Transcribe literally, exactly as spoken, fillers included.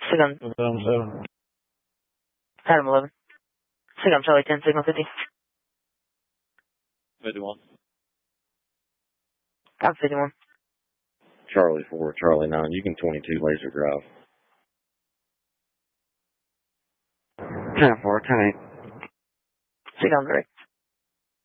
Signal. Adam seven. Adam eleven. Signal Charlie ten, signal fifty. fifty-one. I'm fifty-one. Charlie four, Charlie nine, you can twenty-two laser drive. ten four, ten eight. Signal direct.